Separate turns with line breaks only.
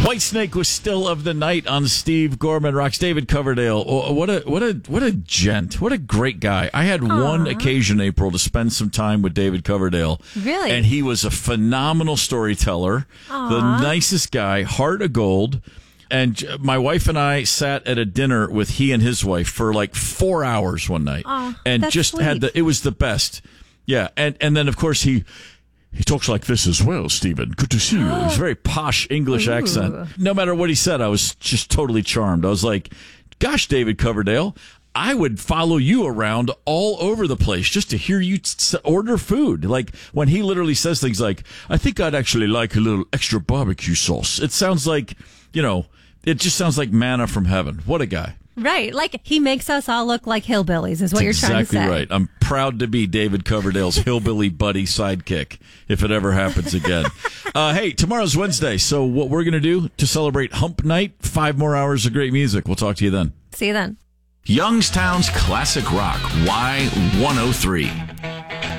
Whitesnake was still of the night on Steve Gorman Rocks. David Coverdale, what a gent, what a great guy. I had one occasion, April, to spend some time with David Coverdale.
Really?
And he was a phenomenal storyteller, the nicest guy, heart of gold. And my wife and I sat at a dinner with he and his wife for like 4 hours one night, and just
sweet.
it was the best. Yeah, and then of course he talks like this as well, Stephen. Good to see you. He's very posh English accent. No matter what he said, I was just totally charmed. I was like, gosh, David Coverdale, I would follow you around all over the place just to hear you order food. Like when he literally says things like, I think I'd actually like a little extra barbecue sauce. It sounds like, it just sounds like manna from heaven. What a guy.
Right. Like he makes us all look like hillbillies is what you're trying to say.
Exactly right. I'm proud to be David Coverdale's hillbilly buddy sidekick if it ever happens again. Hey, tomorrow's Wednesday. So what we're going to do to celebrate Hump Night, 5 more hours of great music. We'll talk to you then.
See you then.
Youngstown's Classic Rock, Y103.